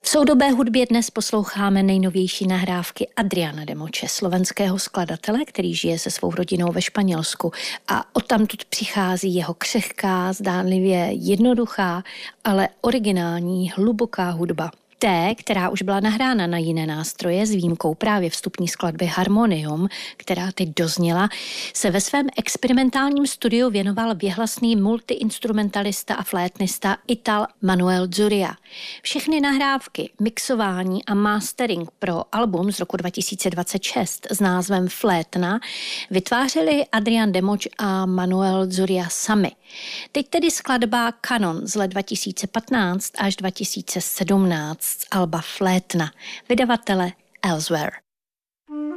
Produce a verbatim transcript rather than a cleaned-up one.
V soudobé hudbě dnes posloucháme nejnovější nahrávky Adriana Demoče, slovenského skladatele, který žije se svou rodinou ve Španělsku. A odtamtud přichází jeho křehká, zdánlivě jednoduchá, ale originální, hluboká hudba. Té, která už byla nahrána na jiné nástroje s výjimkou právě vstupní skladby Harmonium, která teď dozněla, se ve svém experimentálním studiu věnoval věhlasný multiinstrumentalista a flétnista Ital Manuel Zuria. Všechny nahrávky, mixování a mastering pro album z roku dva tisíce dvacet šest s názvem Flétna vytvářeli Adrian Demoč a Manuel Zuria sami. Teď tedy skladba Kanon z let dva tisíce patnáct až dva tisíce sedmnáct z alba Flétna, vydavatele Elsewhere.